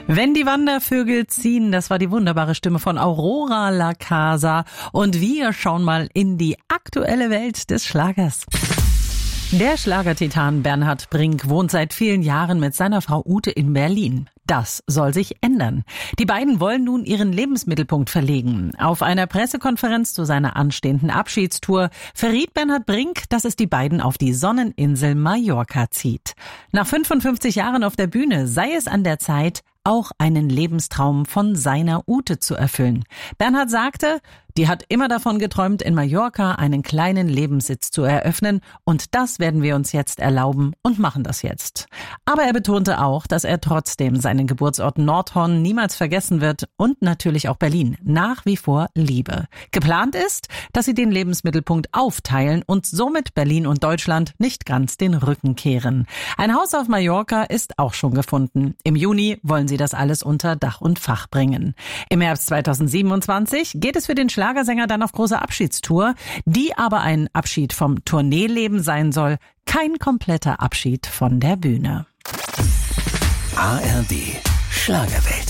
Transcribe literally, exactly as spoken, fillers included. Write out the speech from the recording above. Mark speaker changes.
Speaker 1: Wenn die Wandervögel ziehen, das war die wunderbare Stimme von Aurora La Casa. Und wir schauen mal in die aktuelle Welt des Schlagers. Der Schlagertitan Bernhard Brink wohnt seit vielen Jahren mit seiner Frau Ute in Berlin. Das soll sich ändern. Die beiden wollen nun ihren Lebensmittelpunkt verlegen. Auf einer Pressekonferenz zu seiner anstehenden Abschiedstour verriet Bernhard Brink, dass es die beiden auf die Sonneninsel Mallorca zieht. Nach fünfundfünfzig Jahren auf der Bühne sei es an der Zeit, auch einen Lebenstraum von seiner Ute zu erfüllen. Bernhard sagte, die hat immer davon geträumt, in Mallorca einen kleinen Lebenssitz zu eröffnen, und das werden wir uns jetzt erlauben und machen das jetzt. Aber er betonte auch, dass er trotzdem seinen Geburtsort Nordhorn niemals vergessen wird und natürlich auch Berlin nach wie vor liebe. Geplant ist, dass sie den Lebensmittelpunkt aufteilen und somit Berlin und Deutschland nicht ganz den Rücken kehren. Ein Haus auf Mallorca ist auch schon gefunden. Im Juni wollen sie das alles unter Dach und Fach bringen. Im Herbst zweitausendsiebenundzwanzig geht es für den Schlagersänger dann auf große Abschiedstour, die aber ein Abschied vom Tourneeleben sein soll, kein kompletter Abschied von der Bühne.
Speaker 2: A R D Schlagerwelt.